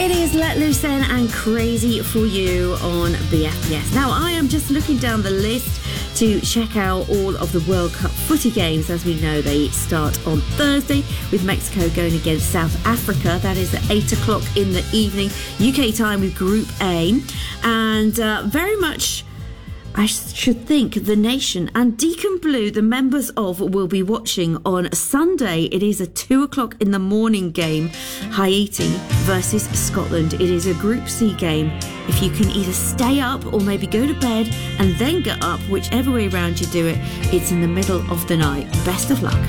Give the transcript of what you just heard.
It is Let Loose Then and Crazy for You on BFBS. Now, I am just looking down the list to check out all of the World Cup footy games. As we know, they start on Thursday with Mexico going against South Africa. That is at 8 o'clock in the evening, UK time, with Group A. And very much, I should think, the nation and Deacon Blue, the members of, will be watching on Sunday. It is a 2 o'clock in the morning game, Haiti versus Scotland. It is a Group C game. If you can either stay up or maybe go to bed and then get up, whichever way around you do it, it's in the middle of the night. Best of luck.